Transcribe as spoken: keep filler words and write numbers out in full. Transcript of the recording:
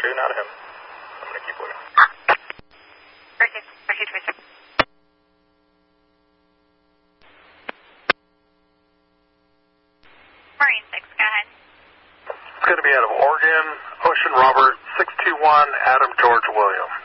two, not him. I'm going to keep looking. Pursuit, pursuit, pursuit. Marine six, go ahead. It's going to be out of Oregon, Ocean Robert, six two one, Adam George William.